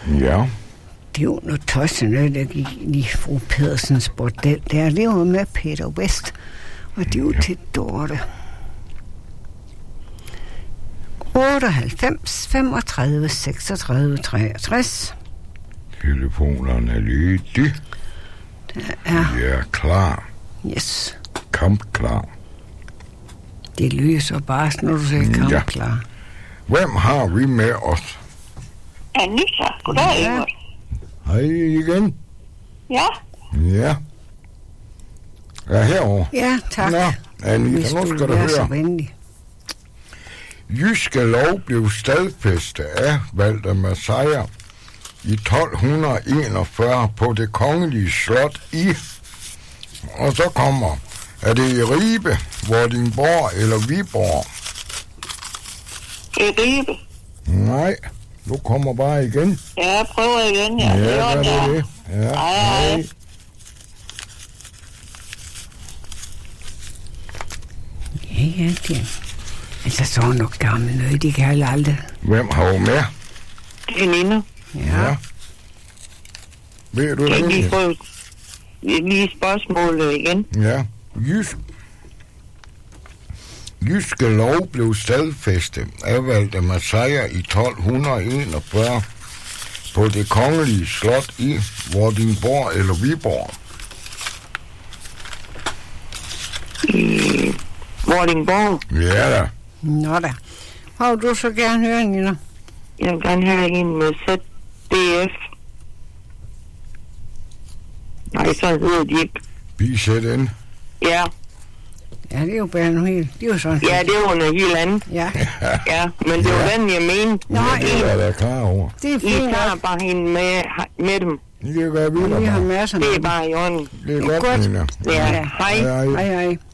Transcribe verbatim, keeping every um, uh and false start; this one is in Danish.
Ja. Det er jo noget tøjsenød, der gik i fru Pedersens bordel. Der lever med Peter West, og det er jo ja. til Dorte. otteoghalvfems femogtredive seksogtredive treogtres. Telefonerne er lydige. Der er... Vi er klar. Yes. Kampklar. Det lyser bare, når du siger kampklar. Ja. Hvem har vi med os? Anita, goddag, ja. Ingrid. Hej igen. Ja. Ja. Ja, herovre. Ja, tak. Nå, Anita, nu skal du høre. Så venlig. Jyske lov blev stadfæstet af Valdemar Sejr i tolv enogfyrre på det kongelige slot i, og så kommer, er det i Ribe, Vordingborg eller Viborg? I Ribe. Nej, du kommer bare igen. Ja, jeg prøver igen, ja. Ja, hvad er det? Ja, hej, hej. Ja, ja, det er... Altså, så er nok gammel noget, de kan heller aldrig. Hvem har du med? Veninde. Ja. ja. Ved du det? Jeg lige prøve lige spørgsmålet igen. Ja. Jysk. Jyske lov blev stadfæstet af Valdemar Sejr i tolv enogfyrre på det kongelige slot i Vordingborg eller Viborg. I Vordingborg? Ja da. Nå da. Hvor vil du så gerne høre, Nina? Jeg vil gerne høre en med Z D F. Nej, så hedder de ikke. B Z N. Ja. Ja, det er jo bare noget helt... Det er jo sådan... Ja, det er jo noget helt andet. Ja. Ja, men det var ja. den, jeg mente. Nå, ja, det er jeg klar over. Det er fint. I tager bare hende med, med dem. Det er godt, vi har masser Det er bare i ånden. Det er godt, Nina. Ja, hej. Hej, hej. hej.